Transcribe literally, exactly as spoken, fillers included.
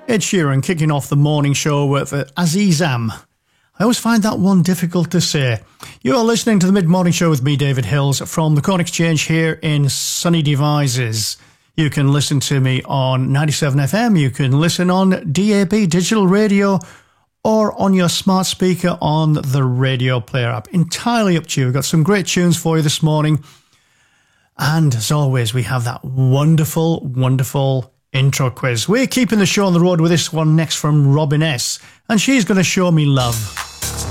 Ed Sheeran kicking off the morning show with uh, Azizam. I always find that one difficult to say. You are listening to the mid-morning show with me, David Hills, from the Corn Exchange here in sunny Devizes. You can listen to me on ninety-seven F M, you can listen on D A B, digital radio, or on your smart speaker on the Radio Player app. Entirely up to you. We've got some great tunes for you this morning. And as always, we have that wonderful, wonderful intro quiz. We're keeping the show on the road with this one next from Robin S. And she's going to show me love.